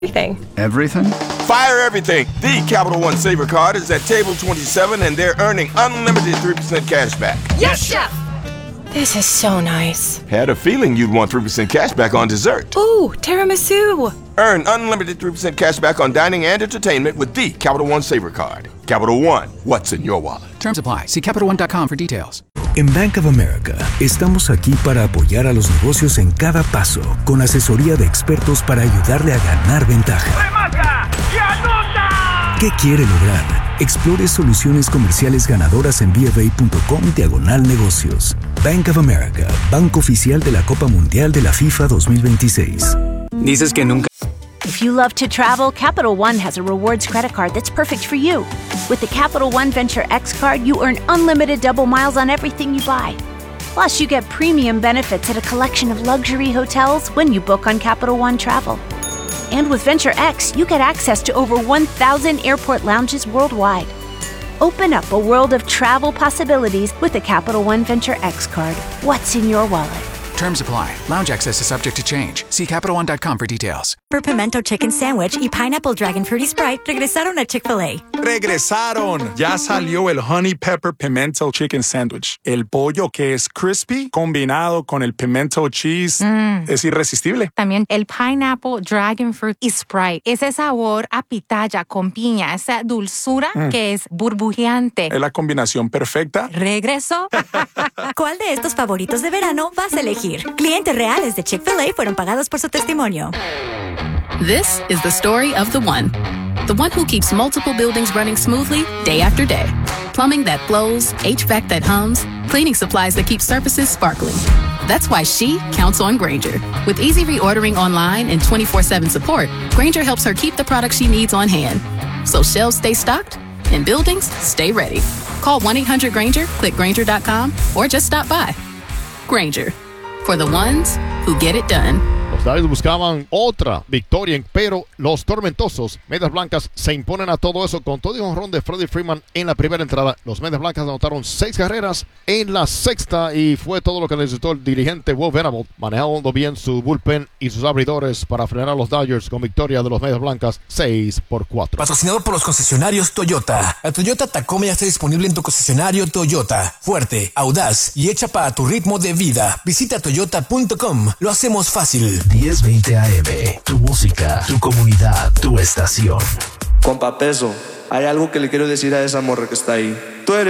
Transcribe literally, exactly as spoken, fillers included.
Everything. Everything? Fire everything. The Capital One Saver Card is at table twenty-seven, and they're earning unlimited three percent cash back. Yes, Chef! This is so nice. Had a feeling you'd want three percent cash back on dessert. Ooh, tiramisu. Earn unlimited three percent cash back on dining and entertainment with the Capital One Saver Card. Capital One, what's in your wallet? Terms apply. See Capital One dot com for details. En Bank of America estamos aquí para apoyar a los negocios en cada paso, con asesoría de expertos para ayudarle a ganar ventaja. ¡Remata y anota! ¿Qué quiere lograr? Explore soluciones comerciales ganadoras en bofA.com diagonal negocios. Bank of America, banco oficial de la Copa Mundial de la FIFA dos mil veintiséis. Dices que nunca. If you love to travel, Capital One has a rewards credit card that's perfect for you. With the Capital One Venture X card, you earn unlimited double miles on everything you buy. Plus, you get premium benefits at a collection of luxury hotels when you book on Capital One Travel. And with Venture X, you get access to over one thousand airport lounges worldwide. Open up a world of travel possibilities with the Capital One Venture X card. What's in your wallet? Terms apply. Lounge access is subject to change. See Capital One dot com for details. Pepper Pimento Chicken Sandwich y Pineapple Dragon Fruity Sprite regresaron a Chick-fil-A. ¡Regresaron! Ya salió el Honey Pepper Pimento Chicken Sandwich. El pollo que es crispy combinado con el pimento cheese mm. es irresistible. También el Pineapple Dragon Fruit y Sprite. Ese sabor a pitaya con piña, esa dulzura mm. que es burbujeante. Es la combinación perfecta. ¿Regresó? ¿Cuál de estos favoritos de verano vas a elegir? Clientes reales de Chick-fil-A fueron pagados por su testimonio. This is the story of the one. The one who keeps multiple buildings running smoothly day after day. Plumbing that flows, H V A C that hums, cleaning supplies that keep surfaces sparkling. That's why she counts on Grainger. With easy reordering online and twenty-four seven support, Grainger helps her keep the products she needs on hand. So shelves stay stocked and buildings stay ready. Call one eight hundred Grainger, click Grainger dot com, or just stop by. Grainger. For the ones who get it done. Los Dodgers buscaban otra victoria, pero los tormentosos Medias Blancas se imponen a todo eso con todo y un jonrón de Freddie Freeman en la primera entrada. Los Medias Blancas anotaron seis carreras en la sexta y fue todo lo que necesitó el dirigente Will Venable, manejando bien su bullpen y sus abridores para frenar a los Dodgers con victoria de los Medias Blancas seis por cuatro. Patrocinado por los concesionarios Toyota. La Toyota Tacoma ya está disponible en tu concesionario Toyota. Fuerte, audaz y hecha para tu ritmo de vida. Visita toyota punto com. Lo hacemos fácil. diez veinte A M, tu música, tu comunidad, tu estación. Compa Peso, hay algo que le quiero decir a esa morra que está ahí. Tú eres